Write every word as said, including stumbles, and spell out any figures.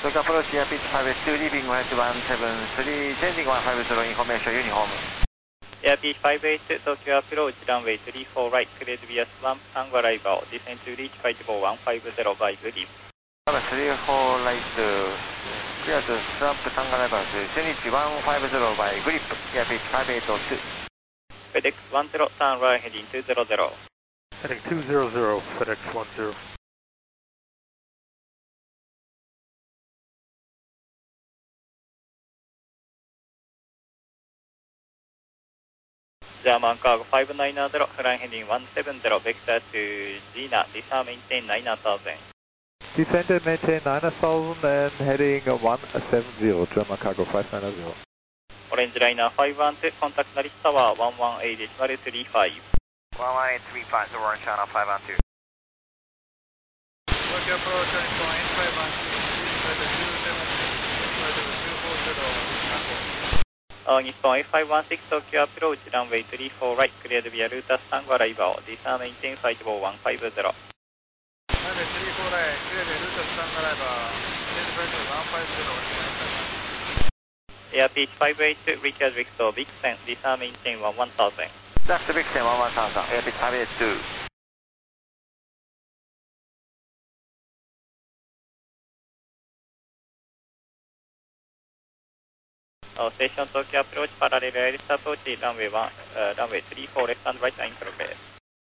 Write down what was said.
Tokyo approach, Air pitch five eight two, leaving right one seven three, changing one five zero, information uniform. Air pitch five eight two, Tokyo approach, runway three four right, cleared via slump tango arrival, descend to reach flight level one five zero by good evening. three four right, clear to slump tango arrival, descend reach one five zero by grip, Air pitch five eight two. FedEx one zero, turn right heading two zero zero. Heading two zero zero, FedEx one zero. German cargo five nine zero, flying heading one seven zero, vector to Gina, descend maintain nine thousand. Descend and maintain nine thousand and heading one seven zero, German cargo five nine zero. Orange liner five one two, contact Norris Tower one one eight three five. one one eight three five, so Orange channel five one two. Tokyo approach, eight five one two, weather two seven six, weather two four zero, Uh, Nippon eight five one six, Tokyo approach, runway three four right, cleared via Rutas Tango arrival, descend maintain flight level one five zero. runway three four right, cleared Rutas Tango arrival, descend flight level one five zero, Air pitch five eight two, Richard Victor, Vixen, descend maintain one one thousand. Last Vixen one one thousand, Air pitch five eight two. Uh, station Tokyo approach, parallel air approach, runway one, uh, runway three four left and right, in progress.